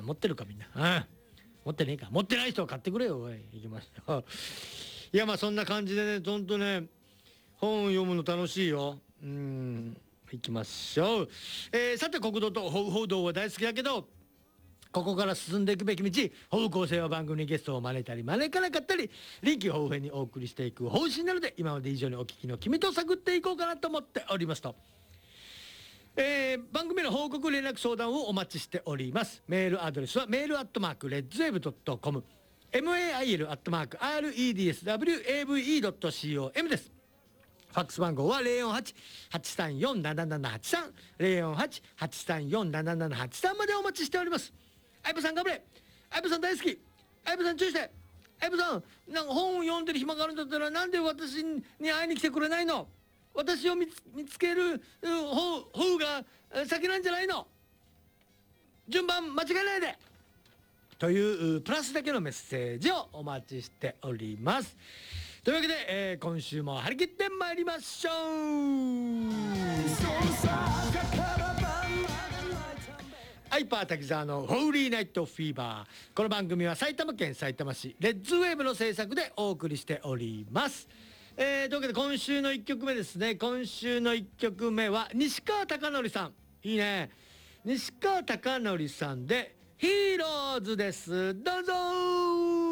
持ってるかみんな。持ってねえか。持ってない人は買ってくれよ。おい、行きましょう。いや、まあそんな感じでね、ほんとね、本読むの楽しいよ。行きましょう。さて、国道と報道は大好きだけど、ここから進んでいくべき道、方向性は番組にゲストを招いたり招かなかったり、臨機応変にお送りしていく方針なので、今まで以上にお聞きの君と探っていこうかなと思っておりますと。番組の報告連絡相談をお待ちしております。メールアドレスはmail@redswave.com mail@redswave.com です。ファックス番号は 048-834-7783 048-834-7783 までお待ちしております。相葉さん頑張れ、相葉さん大好き、相葉さん注意して、相葉さんなんか本を読んでる暇があるんだったらなんで私に会いに来てくれないの。私を見つける方が先なんじゃないの。順番間違えないでというプラスだけのメッセージをお待ちしております。というわけで、今週も張り切ってまいりましょう。ハイパー滝沢のホーリーナイトフィーバー。この番組は埼玉県さいたま市レッズウェーブの制作でお送りしております。というわけで今週の1曲目ですね。今週の1曲目は西川貴教さん。いいね。西川貴教さんでヒーローズです。どうぞー。